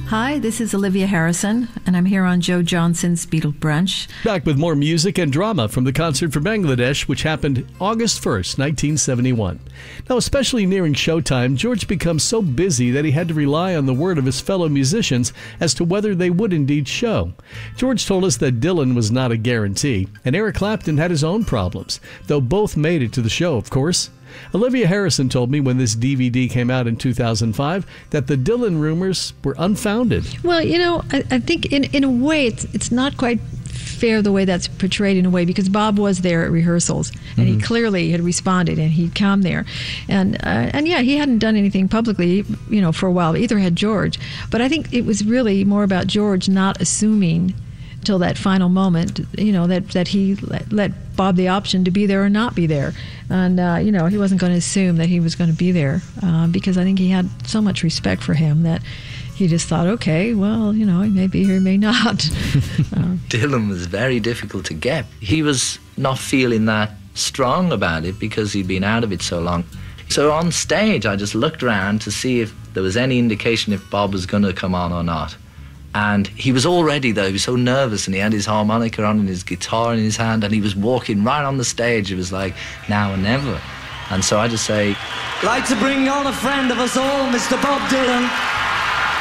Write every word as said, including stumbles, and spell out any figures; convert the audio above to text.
Hi, this is Olivia Harrison, and I'm here on Joe Johnson's Beatle Brunch. Back with more music and drama from the concert for Bangladesh, which happened August first, nineteen seventy-one. Now, especially nearing showtime, George becomes so busy that he had to rely on the word of his fellow musicians as to whether they would indeed show. George told us that Dylan was not a guarantee, and Eric Clapton had his own problems, though both made it to the show, of course. Olivia Harrison told me when this D V D came out in two thousand five that the Dylan rumors were unfounded. Well, you know, I, I think in, in a way it's it's not quite fair the way that's portrayed in a way, because Bob was there at rehearsals and mm-hmm. he clearly had responded and he'd come there. And uh, and yeah, he hadn't done anything publicly, you know, for a while. Either had George. But I think it was really more about George not assuming till that final moment, you know, that, that he let, let Bob the option to be there or not be there. And, uh, you know, he wasn't going to assume that he was going to be there uh, because I think he had so much respect for him that he just thought, okay, well, you know, he may be here, he may not. uh, Dylan was very difficult to get. He was not feeling that strong about it because he'd been out of it so long. So on stage, I just looked around to see if there was any indication if Bob was going to come on or not. And he was already, though, he was so nervous, and he had his harmonica on and his guitar in his hand, and he was walking right on the stage. It was like, now or never. And so I just say, like to bring on a friend of us all, Mister Bob Dylan.